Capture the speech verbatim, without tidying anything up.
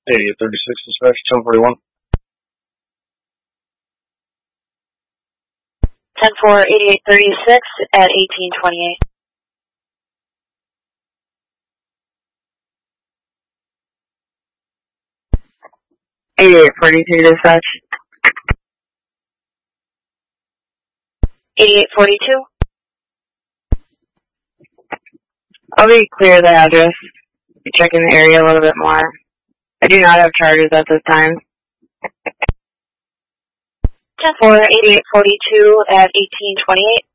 eighty-eight thirty-six, dispatch, ten forty-one. ten four, eighty-eight thirty-six at eighteen twenty-eight. eighty-eight forty-two, dispatch. eighty-eight forty-two. I'll be clear the address. Be checking the area a little bit more. I do not have charges at this time. ten four, eighty-eight forty-two at eighteen twenty-eight.